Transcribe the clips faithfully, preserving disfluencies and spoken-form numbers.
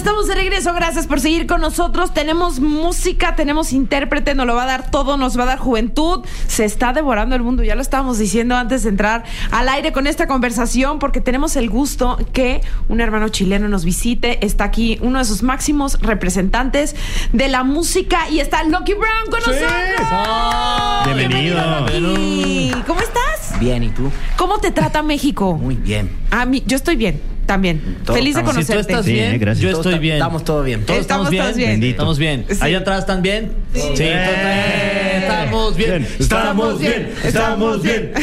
estamos de regreso. Gracias por seguir con nosotros. Tenemos música, tenemos intérprete, nos lo va a dar todo, nos va a dar juventud. Se está devorando el mundo, ya lo estábamos diciendo antes de entrar al aire con esta conversación, porque tenemos el gusto que un hermano chileno nos visite. Está aquí uno de sus máximos representantes de la música y está Lucky Brown con sí. nosotros. Oh, bienvenido. bienvenido. ¿Cómo estás? Bien, ¿y tú? ¿Cómo te trata México? Muy bien. A mí, yo estoy bien. También. Todos Feliz de estamos- conocerte. Si tú estás Sí, bien, gracias. yo Todos estoy ta- bien. Estamos todos bien. Todos Estamos estamos bien. todos bien. Bendito. Estamos bien. Sí. Allá atrás están bien. Sí, sí todos- eh, estamos bien. Estamos bien, estamos bien.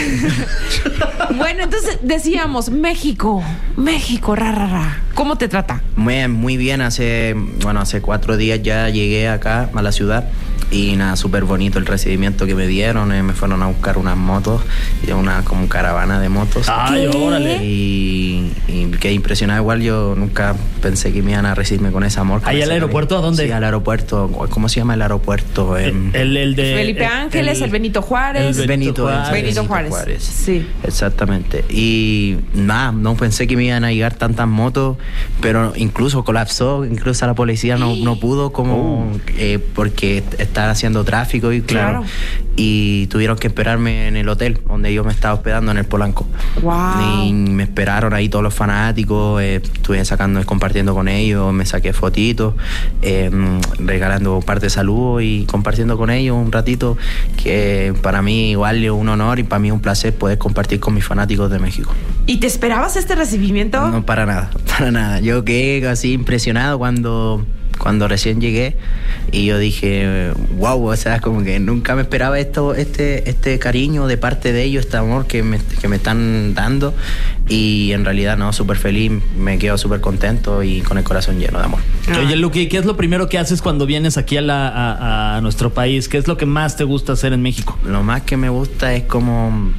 Bueno, entonces decíamos, México, México, ra, ra, ra. ¿Cómo te trata? Muy, muy bien. Hace, bueno, hace cuatro días ya llegué acá a la ciudad y nada, súper bonito el recibimiento que me dieron. Eh, me fueron a buscar unas motos, y una como caravana de motos. Ay, ¿Qué? órale. Y, y quedé impresionado. Igual yo nunca pensé que me iban a recibirme con ese amor. con ¿Ahí ese al cariño. aeropuerto? ¿A dónde? Sí, al aeropuerto. ¿Cómo se llama el aeropuerto? Em, El, el de Felipe Ángeles, el Benito Juárez. el Benito, Juárez. Benito Juárez. Sí. Exactamente. Y nada, no pensé que me iban a llegar tantas motos, pero incluso colapsó, incluso la policía no, no pudo como eh, porque estaba haciendo tráfico y claro, Claro. y tuvieron que esperarme en el hotel donde yo me estaba hospedando en el Polanco. Wow. Y me esperaron ahí todos los fanáticos, eh, estuve sacando y compartiendo con ellos, me saqué fotitos, eh, regalando un par de saludos y compartiendo con ellos un ratito, que para mí igual es un honor y para mí es un placer poder compartir con mis fanáticos de México. ¿Y te esperabas este recibimiento? No, para nada, para nada. Yo quedé así impresionado cuando, cuando recién llegué y yo dije, wow, o sea, como que nunca me esperaba esto, este, este cariño de parte de ellos, este amor que me, que me están dando, y en realidad no, súper feliz, me quedo súper contento y con el corazón lleno de amor. Oye, Lucky, ¿qué es lo primero que haces cuando vienes aquí a, la, a, a nuestro país? ¿Qué es lo que más te gusta hacer en México? Lo más que me gusta es como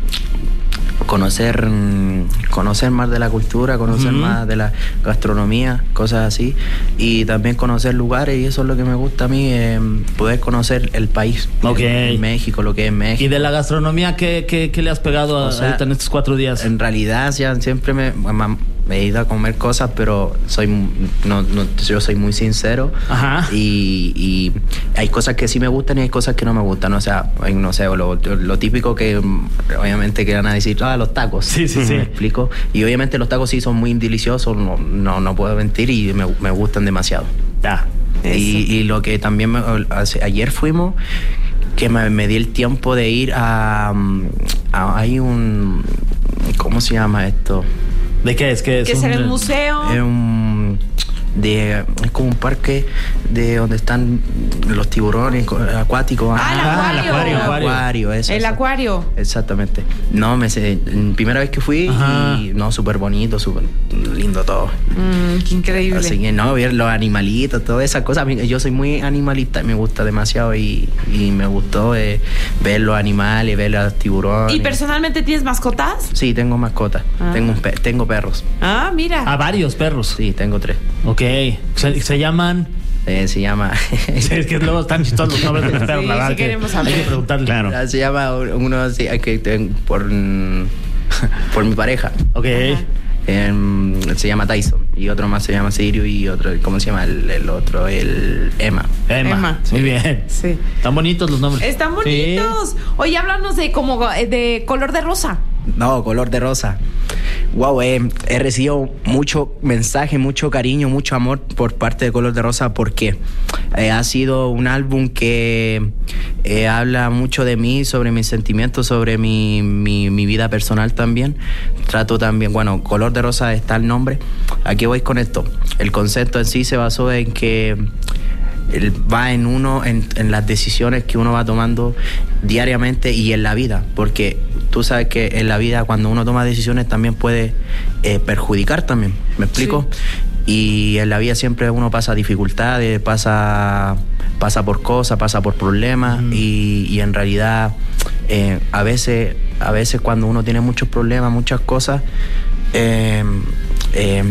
conocer conocer más de la cultura, conocer Ujú. más de la gastronomía, cosas así, y también conocer lugares, y eso es lo que me gusta a mí, eh, poder conocer el país, Ok. el- México, lo que es México. ¿Y de la gastronomía qué, qué, qué le has pegado a, O sea, ahorita en estos cuatro días? En realidad ya siempre me, me- me he ido a comer cosas, pero soy no, no, yo soy muy sincero. Ajá. Y, y hay cosas que sí me gustan y hay cosas que no me gustan. O sea, hay, no sé, lo, lo típico que mm, obviamente que van a decir, ah, los tacos. Sí, sí, sí. ¿Me explico? Y obviamente los tacos sí son muy deliciosos, no, no, no puedo mentir, y me, me gustan demasiado. Ya. Y, y lo que también me- hace- ayer fuimos, que me, me di el tiempo de ir a, a- hay un, ¿cómo se llama esto? ¿De qué es? ¿Qué es? ¿Qué será el museo? Es un de es como un parque de donde están los tiburones co- acuáticos. Ah, el Ah, acuario. acuario, el acuario, eso, El eso. acuario. Exactamente. No, me sé, primera vez que fui, Ajá. y no, súper bonito, súper lindo todo. Mm, qué increíble. Así que no, ver los animalitos, todas esas cosas. A mí- Yo soy muy animalista, me gusta demasiado, y, y me gustó eh, ver los animales, ver los tiburones. ¿Y personalmente tienes mascotas? Sí, tengo mascotas. Ah. Tengo, un pe- tengo perros. Ah, mira. A varios perros. Sí, tengo tres. Ok. Se, se llaman... Eh, se llama. Sí, es que luego están chistosos los nombres de los perros, Sí, la verdad sí que queremos hay saber. que preguntarle. Claro. Se llama uno así, hay que ten- por mm, por mi pareja. Ok. Ajá. Em, se llama Tyson, y otro más se llama Sirio, y otro, ¿cómo se llama el, el otro? El Emma. Emma. Emma. Muy bien. Sí. Están bonitos los nombres. Están bonitos. Oye, háblanos de como de color de rosa. No, color de rosa. Wow, eh, he recibido mucho mensaje, mucho cariño, mucho amor por parte de Color de Rosa, porque eh, ha sido un álbum que eh, habla mucho de mí, sobre mis sentimientos, sobre mi, mi, mi vida personal también. Trato también, bueno, Color de Rosa está el nombre. Aquí voy con esto. El concepto en sí se basó en que él va en uno, en, en las decisiones que uno va tomando diariamente y en la vida, porque tú sabes que en la vida cuando uno toma decisiones también puede eh, perjudicar también, ¿me explico? Sí. Y en la vida siempre uno pasa dificultades, pasa, pasa por cosas, pasa por problemas, mm. y, y en realidad eh, a veces, a veces cuando uno tiene muchos problemas, muchas cosas, eh, eh,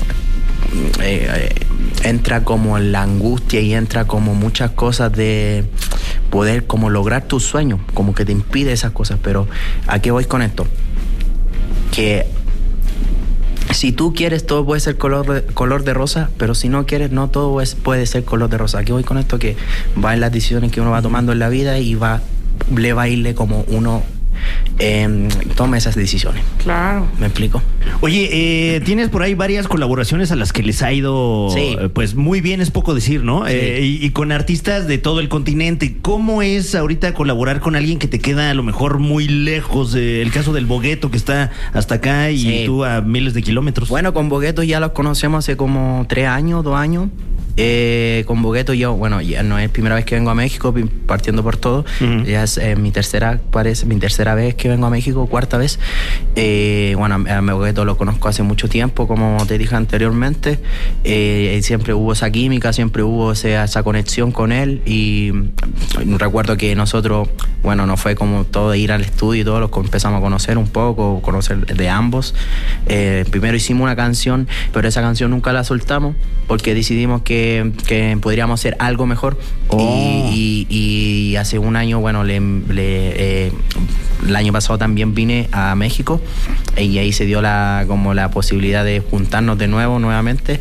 eh, eh, entra como en la angustia y entra como muchas cosas de poder como lograr tus sueños, como que te impide esas cosas. Pero ¿a qué voy con esto? Que si tú quieres, todo puede ser color de, color de rosa, pero si no quieres, no todo es, puede ser color de rosa. Aquí voy con esto, que va en las decisiones que uno va tomando en la vida y va, le va a irle como uno eh, toma esas decisiones. Claro. ¿Me explico? Oye, eh, tienes por ahí varias colaboraciones a las que les ha ido sí. eh, pues muy bien, es poco decir, ¿no? Sí. Eh, y, y con artistas de todo el continente. ¿Cómo es ahorita colaborar con alguien que te queda a lo mejor muy lejos? Eh, el caso del Bogueto, que está hasta acá y sí. tú a miles de kilómetros. Bueno, con Bogueto ya los conocemos hace como tres años, dos años. Eh, con Bogueto yo, bueno, ya no es la primera vez que vengo a México, partiendo por todo. Uh-huh. Ya es eh, mi tercera, parece, mi tercera vez que vengo a México, cuarta vez. Eh, bueno, a, a Bogueto lo conozco hace mucho tiempo, como te dije anteriormente. Eh, siempre hubo esa química, siempre hubo esa, esa conexión con él. Y recuerdo que nosotros, bueno, no fue como todo de ir al estudio y todo, los empezamos a conocer un poco, conocer de ambos. Eh, primero hicimos una canción, pero esa canción nunca la soltamos porque decidimos que que podríamos hacer algo mejor. Oh. y, y, y hace un año, bueno, le, le, eh, el año pasado también vine a México y ahí se dio la como la posibilidad de juntarnos de nuevo, nuevamente,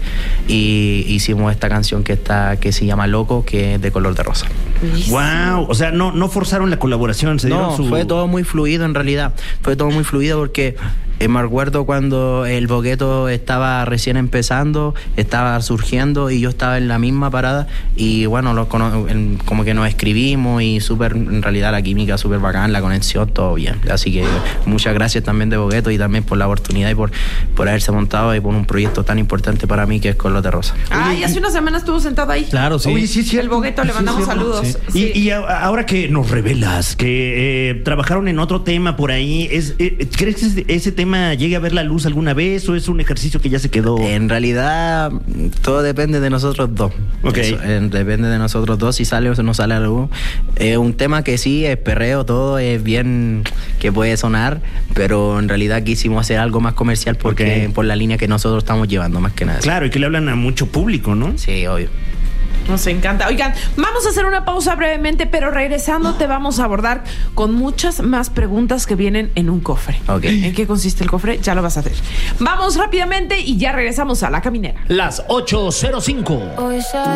y hicimos esta canción que está que se llama Loco, que es de color de rosa. Wow, o sea, no, no forzaron la colaboración, se no, su... fue todo muy fluido en realidad, fue todo muy fluido porque eh, me acuerdo cuando el Bogueto estaba recién empezando, estaba surgiendo y yo estaba en la misma parada y bueno, lo, como que nos escribimos y súper, en realidad la química súper bacán, la conexión, todo bien. Así que muchas gracias también de Bogueto y también por la oportunidad y por, por haberse montado y por un proyecto tan importante para mí que es Color de Rosa. Ah, y hace una semana estuvo sentado ahí. Claro, sí. Oye, sí, sí, el Bogueto, le mandamos sí, saludos. Sí. Sí. Y, y ahora que nos revelas que eh, trabajaron en otro tema por ahí, es, eh, ¿crees que ese, ese tema llegue a ver la luz alguna vez o es un ejercicio que ya se quedó? En realidad, todo depende de nosotros dos. Okay. Eso, eh, depende de nosotros dos si sale o no sale algo. Es eh, un tema que sí, es perreo, todo es bien que puede sonar, pero en realidad quisimos hacer algo más comercial porque okay. por la línea que nosotros estamos llevando, más que nada. Claro, y que le hablan a mucho público, ¿no? Sí, obvio. Nos encanta. Oigan, vamos a hacer una pausa brevemente, pero regresando te vamos a abordar con muchas más preguntas que vienen en un cofre. Okay. ¿En qué consiste el cofre? Ya lo vas a ver. Vamos rápidamente y ya regresamos a La Caminera. Las ocho cero cinco.